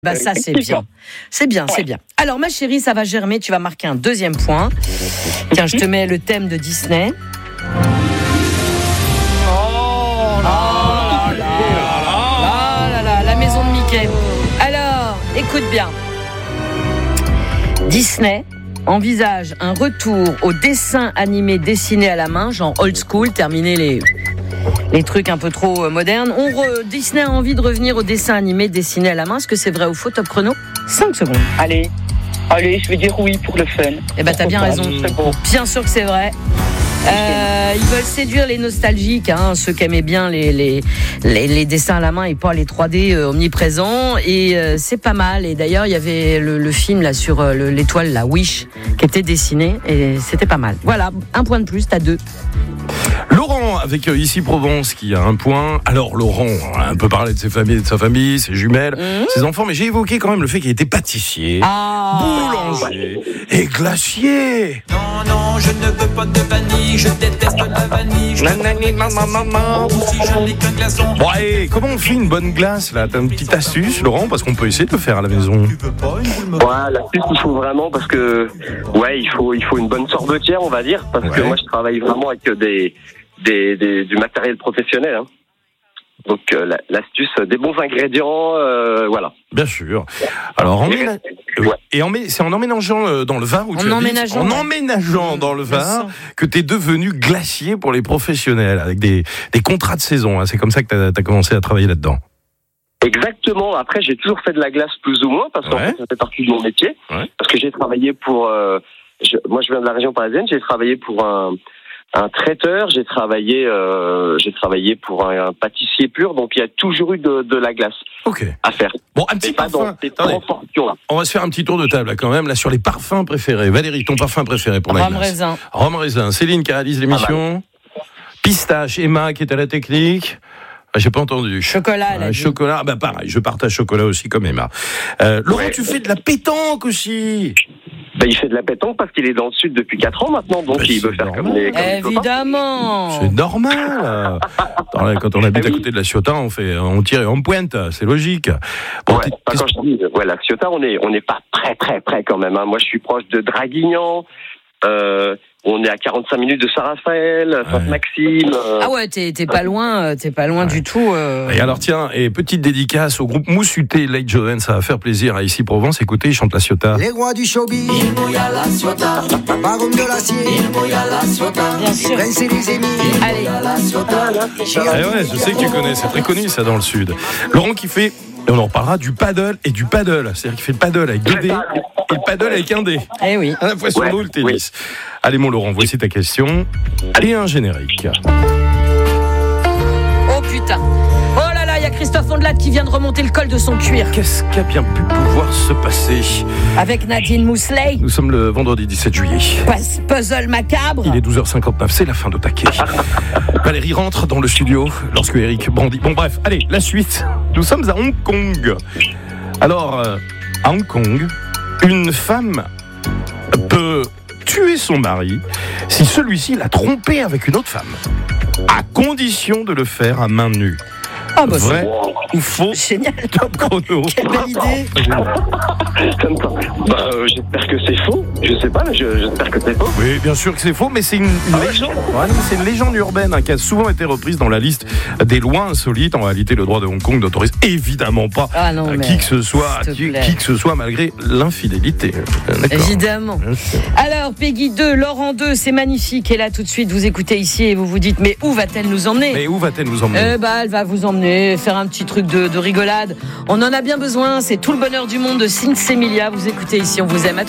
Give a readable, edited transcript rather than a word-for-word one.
Bah ça c'est bien. C'est bien. Alors ma chérie, ça va germer, tu vas marquer un deuxième point. Tiens, je te mets le thème de Disney. La maison de Mickey. Alors, écoute bien. Disney envisage un retour au dessin animé dessiné à la main, genre old school, terminer les trucs un peu trop modernes. Disney a envie de revenir au dessin animé dessiné à la main. Est-ce que c'est vrai ou faux? Top chrono, 5 secondes. Allez, je vais dire oui pour le fun. Eh ben, t'as bien raison. Bien sûr que c'est vrai. Ils veulent séduire les nostalgiques, ceux qui aimaient bien les dessins à la main et pas les 3D omniprésents. Et c'est pas mal. Et d'ailleurs, il y avait le film là sur l'étoile, la Wish, qui était dessiné et c'était pas mal. Voilà, un point de plus, t'as 2. Laurent, avec Ici Provence, qui a un point. Alors, Laurent, on a un peu parlé de sa famille, ses jumelles, ses enfants, mais j'ai évoqué quand même le fait qu'il était pâtissier, boulanger et glacier. Non, je ne veux pas de vanille, je déteste la vanille. Si je n'ai qu'un glaçon. Bon, et comment on fait une bonne glace, là? T'as une petite astuce, Laurent, parce qu'on peut essayer de le faire à la maison. Ouais, l'astuce, il faut vraiment, parce que, il faut une bonne sorbetière, on va dire, parce que moi, je travaille vraiment avec du matériel professionnel, Donc l'astuce, des bons ingrédients, voilà. Bien sûr. Alors c'est en emménageant dans le Var où en emménageant dans le Var que t'es devenu glacier pour les professionnels avec des contrats de saison. C'est comme ça que t'as commencé à travailler là-dedans. Exactement. Après, j'ai toujours fait de la glace plus ou moins parce qu'en fait, ça fait partie de mon métier. Ouais. Parce que j'ai travaillé pour. Moi, je viens de la région parisienne. J'ai travaillé pour un traiteur, j'ai travaillé pour un pâtissier pur, donc il y a toujours eu de la glace à faire. Bon, un petit parfum. On va se faire un petit tour de table là, quand même, là, sur les parfums préférés. Valérie, ton parfum préféré pour la glace? Rhum raisin. Céline qui réalise l'émission. Pistache. Emma qui est à la technique. J'ai pas entendu. Chocolat. Chocolat, pareil, je partage chocolat aussi comme Emma. Laurent, tu fais de la pétanque aussi? Il fait de la pétanque parce qu'il est dans le sud depuis 4 ans maintenant, donc il veut faire comme les évidemment. C'est normal. Quand on habite à côté de la Ciotat, on tire et on pointe, c'est logique. Bon, quand je dis la Ciotat, on n'est pas très très près quand même. Moi, je suis proche de Draguignan. On est à 45 minutes de Saint-Raphaël, Sainte-Maxime. Ah ouais, t'es pas loin du tout. Et alors tiens, petite dédicace au groupe Moussuté Late Joven, ça va faire plaisir à Ici Provence. Écoutez, ils chantent la Ciotat. Les rois du showbiz, il mouille à la Ciotat, baron de l'acier, il mouille à la Ciotat, bien sûr. Prince et les émis, il mouille à la Ciotat. Je sais que tu connais, c'est très connu ça dans le sud. Laurent qui fait, et on en reparlera, du paddle et du paddle. C'est-à-dire qu'il fait le paddle avec 2 dés et le paddle avec 1 dé. Eh oui. À la fois sur l'eau, le tennis. Allez mon Laurent, voici ta question. Et un générique. Oh putain. Oh là là, il y a Christophe Ondelat qui vient de remonter le col de son cuir. Qu'est-ce qui a bien pu pouvoir se passer? Avec Nadine Mousselet. Nous sommes le vendredi 17 juillet. Puzzle macabre. Il est 12h59, c'est la fin de taquet. Valérie rentre dans le studio lorsque Eric brandit. Bon bref, allez, la suite. Nous sommes à Hong Kong. Alors, à Hong Kong, une femme peut tuer son mari si celui-ci l'a trompée avec une autre femme, à condition de le faire à main nue. Vrai ou faux? Génial. Top chrono. Quelle belle idée. J'espère que c'est faux. Je sais pas, mais j'espère que c'est faux. Oui, bien sûr que c'est faux, mais c'est une légende. C'est une légende urbaine qui a souvent été reprise dans la liste des lois insolites. En réalité, le droit de Hong Kong n'autorise évidemment pas qui que ce soit malgré l'infidélité. Évidemment. Alors, Peggy 2, Laurent 2, c'est magnifique. Et là, tout de suite, vous écoutez ici et vous vous dites, mais où va-t-elle nous emmener? Elle va vous emmener, faire un petit truc de rigolade. On en a bien besoin, c'est tout le bonheur du monde de Sinsemilia. Vous écoutez ici, on vous aime. À tout